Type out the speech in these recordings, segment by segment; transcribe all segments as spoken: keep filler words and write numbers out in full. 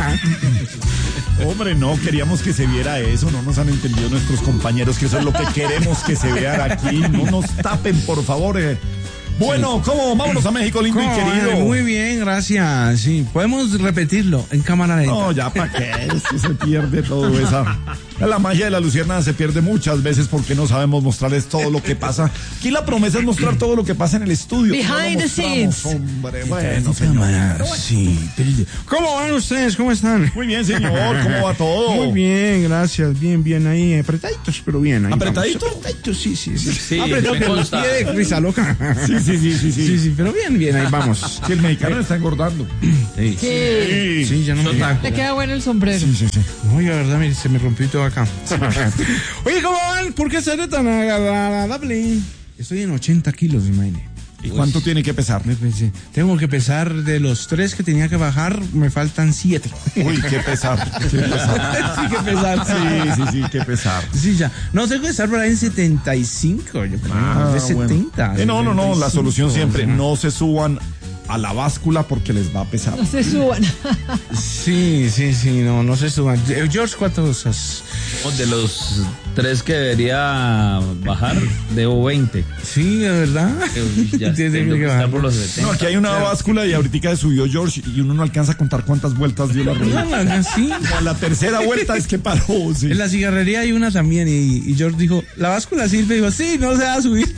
Hombre, no, queríamos que se viera eso, no nos han entendido nuestros compañeros que eso es lo que queremos que se vea aquí, no nos tapen, por favor. Eh. Bueno, ¿cómo? Vámonos a México, lindo y querido. Ay, muy bien, gracias. Sí, podemos repetirlo en cámara lenta. No, ya para qué, es que se pierde todo esa. La magia de la Luciérnaga se pierde muchas veces porque no sabemos mostrarles todo lo que pasa. Aquí la promesa es mostrar todo lo que pasa en el estudio. Behind no the scenes. Hombre, bueno, señor. Sí. ¿Cómo van ustedes? ¿Cómo están? Muy bien, señor. ¿Cómo va todo? Muy bien, gracias. Bien, bien ahí. Apretaditos, pero bien. Ahí ¿Apretadito? Vamos. Apretaditos, sí, sí. Sí, sí apretado, me pero consta. pie de risa loca. Sí, sí, sí, sí, sí. Sí, sí, pero bien, bien, ahí vamos. Que el mexicano está engordando. Sí, Sí. sí, ya no me... Te queda bueno el sombrero. Sí, sí, sí. Oye, la verdad, mire, se me rompió todo acá. Oye, ¿cómo van? ¿Por qué seré tan agradable? Estoy en ochenta kilos, imagínate. ¿Y cuánto tiene que pesar? Me pensé, tengo que pesar de los tres que tenía que bajar, me faltan siete. Uy, qué pesar, qué pesar. Sí, que pesar. Sí, sí, sí, qué pesar. Sí, ya. No, tengo que estar por ahí en setenta y cinco, yo creo. Ah, de setenta. bueno. Eh, no, no, no, la setenta y cinco, solución siempre, ajá. no se suban a la báscula porque les va a pesar. No se suban. Sí, sí, sí, no, no se suban. Eh, George, ¿cuántos has? De los tres que debería bajar, debo veinte. Sí, de verdad. Ya Tiene tengo que que estar bajar. por los setenta. No, aquí hay una báscula y ahorita se subió George y uno no alcanza a contar cuántas vueltas dio la No, rueda. no, no, sí. A la tercera vuelta es que paró, sí. En la cigarrería hay una también y, y George dijo, ¿la báscula sirve? Y dijo, sí, no se va a subir.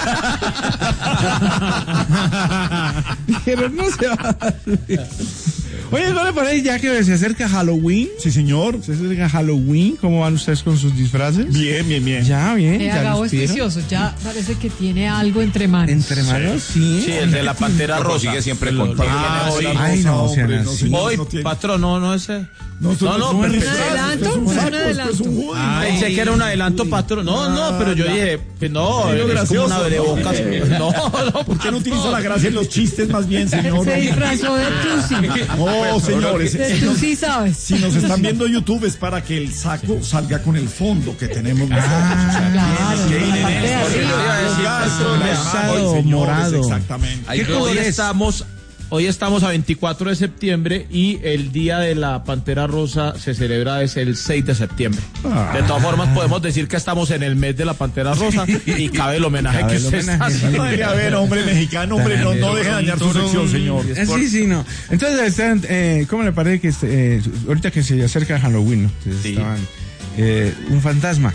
Dijeron, no se va a subir. Oye, ¿no le parece ya que se acerca Halloween? Sí, señor. Se acerca Halloween, ¿cómo van ustedes con sus disfraces? Bien, bien, bien. Ya, bien, Eh, ya Gabo los es vieron. precioso. Ya parece que tiene algo entre manos. Entre manos, sí. Sí, el de la Pantera Lo Rosa. consigue siempre Lo- con lo- Ah, lo- hoy, hoy- Ay, no, hombre, sean no, así. señor, Hoy, no tiene- patrón, no, no ese. No, No, no, no, pero- es ¿Un adelanto? Es un ¿Un saco, adelanto? es un hoodie. Ah, pensé que era un adelanto, patrón. No, no, pero yo dije, pues no, Sí, lo es como gracioso, una de ¿no? bocas. No, no, ¿Por qué no utiliza la gracia en los chistes más bien, señor? Se disfrazó de Tusi. No, señores. De Tusi, ¿sabes? Si nos están viendo YouTube es para que el saco salga con el fondo que tenemos nosotros. Claro, que ir en la parte de esto, arriba. Rosado, señores, morado. Exactamente. Ahí hoy estamos, hoy estamos a veinticuatro de septiembre y el día de la Pantera Rosa se celebra es el seis de septiembre. Ah. De todas formas podemos decir que estamos en el mes de la Pantera Rosa y cabe el homenaje Cabe que el usted está homenaje. haciendo. Ay, a ver, hombre mexicano, hombre, no, no deje dañar su sección, señor. Eh, Sí, sí, no. Entonces, están, eh, ¿cómo le parece que este, eh, ahorita que se acerca Halloween, ¿no? Entonces, Sí. estaban, eh, un fantasma.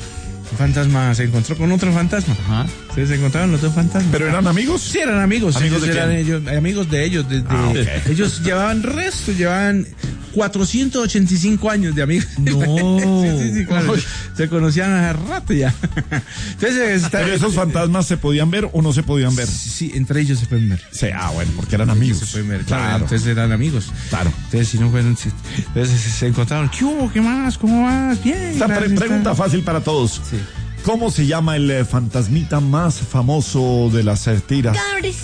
Un fantasma se encontró con otro fantasma. Ajá. Ustedes se encontraron los dos fantasmas. ¿Pero eran amigos? Sí, eran amigos. ¿Amigos ellos de eran quién? ellos, amigos de ellos. De, de- Ah, ok. Ellos llevaban resto, llevaban cuatrocientos ochenta y cinco años de amigos. No. sí, sí, sí, claro. Se conocían hace rato ya. Entonces, está, ¿Pero esos fantasmas se podían ver o no se podían ver? Sí, entre ellos se pueden ver. Sí, ah, bueno, porque eran amigos. Se pueden ver, claro. Claro. Entonces eran amigos. Claro. Entonces, si no fueron, si- entonces se encontraron. ¿Qué hubo? ¿Qué más? ¿Cómo vas? Bien. Esta pre- gracias, pregunta está- fácil para todos. Sí. ¿Cómo se llama el eh, fantasmita más famoso de las eh, tiras? Cabres.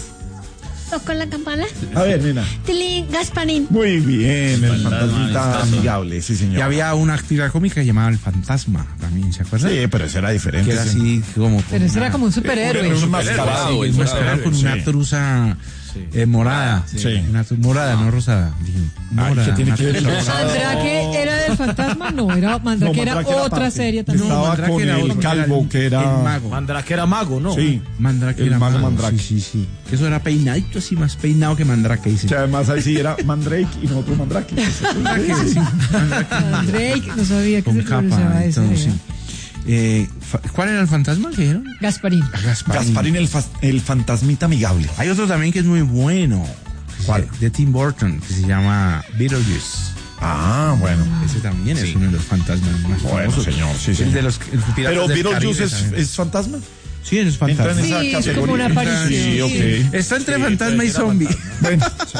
Tocó la campana. A ver, nena. Tilín, Gasparín. Muy bien, el Fantasma fantasmita amistoso. amigable, sí, señor. Y había una actividad cómica llamada El Fantasma, también, ¿se acuerdan? Sí, pero ese era diferente. Que era sí. así como... con Pero ese una- era como un superhéroe. Era un Superhéroe, mascarado, sí, el Enmascarado mascarado, con una sí. truza eh, morada. Sí. Una truza morada, no rosada. Dije, Ay, morada, ¿qué tiene una que ver el truza rosado? ¿Mandrake era del fantasma? No, era Mandrake, No, era Mandrake era otra parte. serie también. Estaba Mandrake con era el otro, calvo, el- que era- El mago. Mandrake era mago, ¿no? Sí. Mandrake El era mago mago. Mandrake. Sí, sí, sí. Que eso era peinadito así, más peinado que Mandrake, dice. Que además ahí sí era Mandrake y nosotros Mandrake. Mandrake, sí. Drake, no sabía que Con se pronunciaba capa y ese. todo, sí. ¿eh? Eh, fa- ¿Cuál era el fantasma que dijeron? Gasparín. Gasparín. Gasparín, el, fas- el fantasmita amigable. Hay otro también que es muy bueno. que ¿Cuál? se- De Tim Burton, que se llama Beetlejuice. Ah, bueno. Ese también es uno de los fantasmas más Bueno, famosos. señor, sí, El señor. de los el Piratas Pero del Beetlejuice Caribe es, también. es fantasma. Sí, es Entra en fantasma. esa Sí, es categoría. como una aparición. Sí, ok. Está entre Sí, fantasma pero y era zombie. Bueno, sí.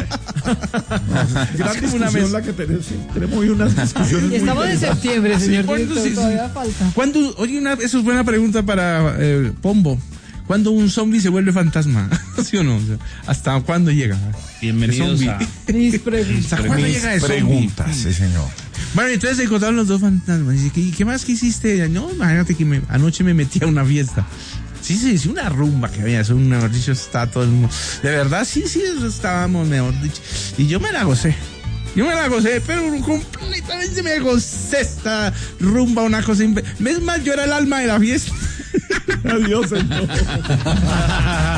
No, gran como una discusión mesa. la que tenemos. Sí, tenemos hoy unas discusiones Y muy estamos en interesantes. septiembre, señor ¿cuándo director, sí, sí? todavía falta. ¿Cuándo, oye, una, eso es buena pregunta para eh, Pombo. ¿Cuándo un zombie se vuelve fantasma? ¿Sí o no? O sea, ¿hasta cuándo llega? Bienvenidos El a... Mis preguntas. ¿Hasta cuándo llega el zombie? Preguntas, sí, señor. Bueno, entonces se encontraron los dos fantasmas. Dice, ¿qué, qué más que hiciste? No, imagínate que me- anoche me metí a una fiesta. Sí, sí, sí, una rumba que había, eso, mejor dicho, está todo el mundo. De verdad, sí, sí, eso estábamos, mejor dicho. Y yo me la gocé. Yo me la gocé, pero completamente me gocé esta rumba, una cosa. imp- Es más, yo era el alma de la fiesta. Adiós, señor.